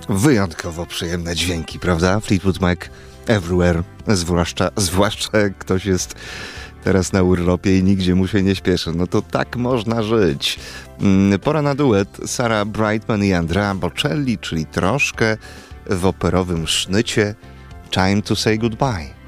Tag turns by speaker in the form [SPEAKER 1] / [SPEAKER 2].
[SPEAKER 1] Wyjątkowo przyjemne dźwięki, prawda? Fleetwood Mac Everywhere, zwłaszcza jak ktoś jest teraz na urlopie i nigdzie mu się nie śpieszy. No to tak można żyć. Pora na duet Sarah Brightman i Andrea Bocelli, czyli troszkę w operowym sznycie Time to Say Goodbye.